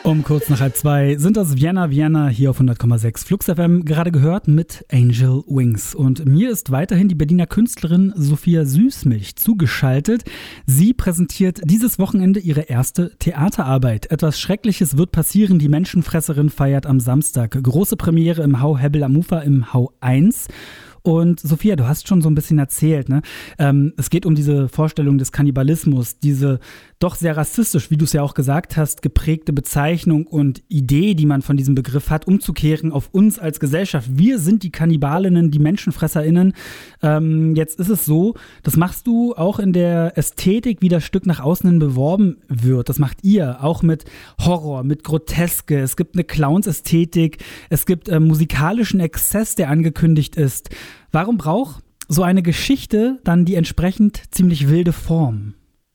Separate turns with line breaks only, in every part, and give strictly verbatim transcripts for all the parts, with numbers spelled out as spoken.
Um kurz nach halb zwei sind das Vienna Vienna hier auf hundert Komma sechs Flux F M, gerade gehört mit Angel Wings. Und mir ist weiterhin die Berliner Künstlerin Sophia Süßmilch zugeschaltet. Sie präsentiert dieses Wochenende ihre erste Theaterarbeit. Etwas Schreckliches wird passieren. Die Menschenfresserin feiert am Samstag. Große Premiere im Hau Hebbel am Ufer im Hau eins. Und Sophia, du hast schon so ein bisschen erzählt, ne? Ähm, es geht um diese Vorstellung des Kannibalismus, diese doch sehr rassistisch, wie du es ja auch gesagt hast, geprägte Bezeichnung und Idee, die man von diesem Begriff hat, umzukehren auf uns als Gesellschaft. Wir sind die Kannibalinnen, die MenschenfresserInnen. Ähm, jetzt ist es so, das machst du auch in der Ästhetik, wie das Stück nach außen hin beworben wird. Das macht ihr auch mit Horror, mit Groteske. Es gibt eine Clowns-Ästhetik, es gibt äh, musikalischen Exzess, der angekündigt ist. Warum braucht so eine Geschichte dann die entsprechend ziemlich wilde Form?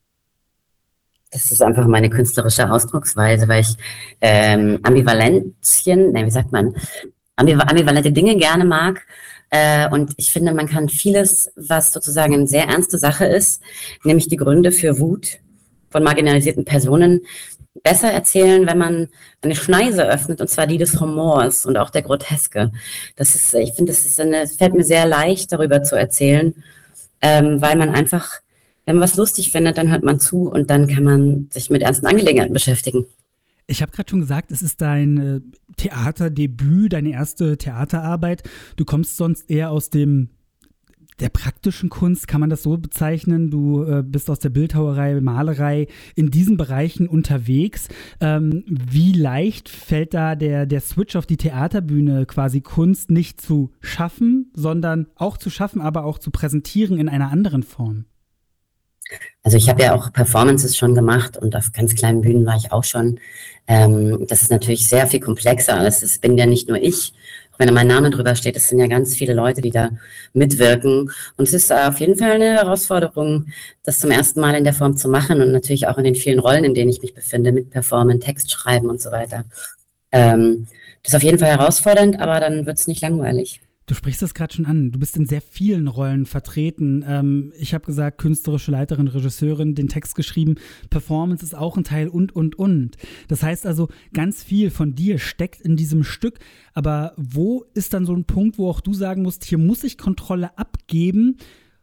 Das ist einfach meine künstlerische Ausdrucksweise, weil ich ähm, Ambivalenzien, ne, wie sagt man, ambiv- ambivalente Dinge gerne mag. Äh, und ich finde, man kann vieles, was sozusagen eine sehr ernste Sache ist, nämlich die Gründe für Wut von marginalisierten Personen, besser erzählen, wenn man eine Schneise öffnet, und zwar die des Humors und auch der Groteske. Das ist, ich finde, das ist eine, es fällt mir sehr leicht, darüber zu erzählen, ähm, weil man einfach, wenn man was lustig findet, dann hört man zu und dann kann man sich mit ernsten Angelegenheiten beschäftigen.
Ich habe gerade schon gesagt, es ist dein äh, Theaterdebüt, deine erste Theaterarbeit. Du kommst sonst eher aus dem der praktischen Kunst, kann man das so bezeichnen? Du äh, bist aus der Bildhauerei, Malerei in diesen Bereichen unterwegs. Ähm, wie leicht fällt da der, der Switch auf die Theaterbühne, quasi Kunst nicht zu schaffen, sondern auch zu schaffen, aber auch zu präsentieren in einer anderen Form?
Also ich habe ja auch Performances schon gemacht und auf ganz kleinen Bühnen war ich auch schon. Ähm, das ist natürlich sehr viel komplexer. Das bin ja nicht nur ich. Auch wenn da mein Name drüber steht, es sind ja ganz viele Leute, die da mitwirken. Und es ist auf jeden Fall eine Herausforderung, das zum ersten Mal in der Form zu machen und natürlich auch in den vielen Rollen, in denen ich mich befinde, mit Performen, Text schreiben und so weiter. Ähm, das ist auf jeden Fall herausfordernd, aber dann wird es nicht langweilig.
Du sprichst es gerade schon an. Du bist in sehr vielen Rollen vertreten. Ähm, ich habe gesagt, künstlerische Leiterin, Regisseurin, den Text geschrieben. Performance ist auch ein Teil und, und, und. Das heißt also, ganz viel von dir steckt in diesem Stück. Aber wo ist dann so ein Punkt, wo auch du sagen musst, hier muss ich Kontrolle abgeben,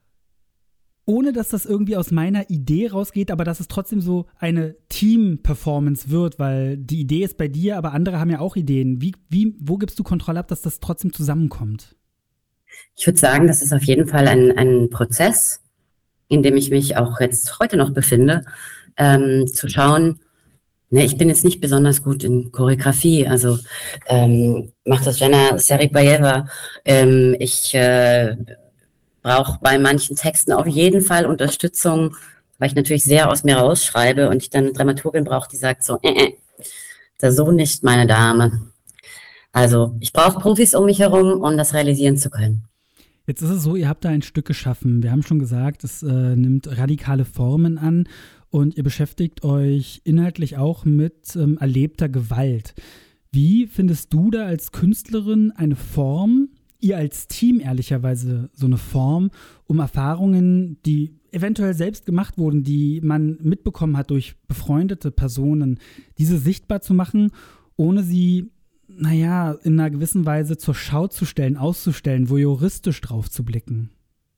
ohne dass das irgendwie aus meiner Idee rausgeht, aber dass es trotzdem so eine Team-Performance wird, weil die Idee ist bei dir, aber andere haben ja auch Ideen. Wie, wie, wo gibst du Kontrolle ab, dass das trotzdem zusammenkommt?
Ich würde sagen, das ist auf jeden Fall ein, ein Prozess, in dem ich mich auch jetzt heute noch befinde, ähm, zu schauen, ne, ich bin jetzt nicht besonders gut in Choreografie, also ähm, macht das Jana Serikbayeva, ähm, ich äh, brauche bei manchen Texten auf jeden Fall Unterstützung, weil ich natürlich sehr aus mir rausschreibe und ich dann eine Dramaturgin brauche, die sagt so, äh, äh, das so nicht, meine Dame. Also ich brauche Profis um mich herum, um das realisieren zu können.
Jetzt ist es so, ihr habt da ein Stück geschaffen. Wir haben schon gesagt, es äh, nimmt radikale Formen an und ihr beschäftigt euch inhaltlich auch mit ähm, erlebter Gewalt. Wie findest du da als Künstlerin eine Form, ihr als Team ehrlicherweise so eine Form, um Erfahrungen, die eventuell selbst gemacht wurden, die man mitbekommen hat durch befreundete Personen, diese sichtbar zu machen, ohne sie, naja, in einer gewissen Weise zur Schau zu stellen, auszustellen, voyeuristisch drauf zu blicken?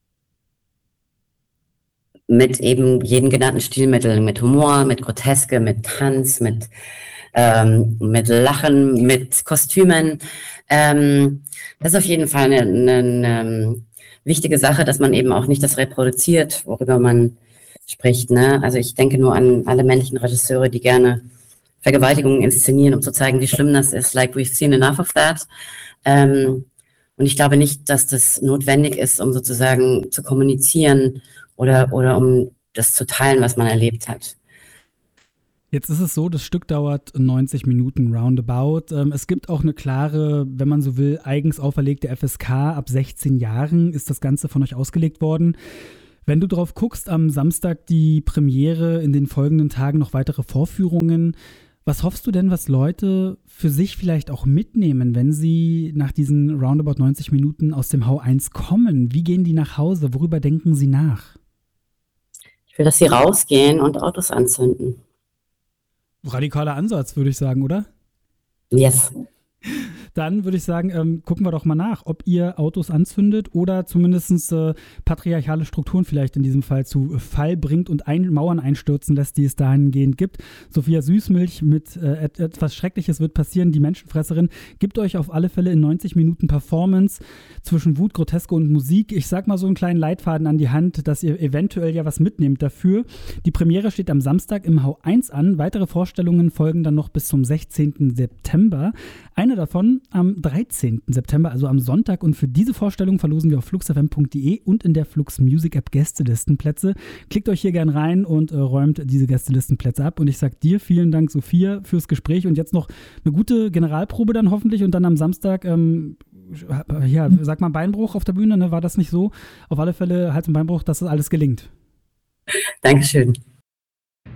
Mit eben jeden genannten Stilmitteln, mit Humor, mit Groteske, mit Tanz, mit, ähm, mit Lachen, mit Kostümen. Ähm, das ist auf jeden Fall eine, eine, eine wichtige Sache, dass man eben auch nicht das reproduziert, worüber man spricht. Ne? Also ich denke nur an alle männlichen Regisseure, die gerne Vergewaltigungen inszenieren, um zu zeigen, wie schlimm das ist. Like, we've seen enough of that. Ähm, und ich glaube nicht, dass das notwendig ist, um sozusagen zu kommunizieren oder, oder um das zu teilen, was man erlebt hat.
Jetzt ist es so, das Stück dauert neunzig Minuten roundabout. Ähm, es gibt auch eine klare, wenn man so will, eigens auferlegte F S K. Ab sechzehn Jahren ist das Ganze von euch ausgelegt worden. Wenn du drauf guckst, am Samstag die Premiere, in den folgenden Tagen noch weitere Vorführungen. Was hoffst du denn, was Leute für sich vielleicht auch mitnehmen, wenn sie nach diesen roundabout neunzig Minuten aus dem Hau eins kommen? Wie gehen die nach Hause? Worüber denken sie nach?
Ich will, dass sie rausgehen und Autos anzünden.
Radikaler Ansatz, würde ich sagen, oder?
Yes.
Dann würde ich sagen, ähm, gucken wir doch mal nach, ob ihr Autos anzündet oder zumindest äh, patriarchale Strukturen vielleicht in diesem Fall zu Fall bringt und ein, Mauern einstürzen lässt, die es dahingehend gibt. Sophia Süßmilch mit äh, et, etwas Schreckliches wird passieren, die Menschenfresserin, gibt euch auf alle Fälle in neunzig Minuten Performance zwischen Wut, Groteske und Musik. Ich sag mal so einen kleinen Leitfaden an die Hand, dass ihr eventuell ja was mitnehmt dafür. Die Premiere steht am Samstag im Hau eins an. Weitere Vorstellungen folgen dann noch bis zum sechzehnten September. Eine davon am dreizehnten September, also am Sonntag. Und für diese Vorstellung verlosen wir auf flux f m punkt d e und in der Flux Music App Gästelistenplätze. Klickt euch hier gern rein und äh, räumt diese Gästelistenplätze ab. Und ich sag dir vielen Dank, Sophia, fürs Gespräch und jetzt noch eine gute Generalprobe dann hoffentlich und dann am Samstag, ähm, ja, sag mal Beinbruch auf der Bühne, ne? War das nicht so? Auf alle Fälle Hals- und Beinbruch, dass das alles gelingt.
Dankeschön.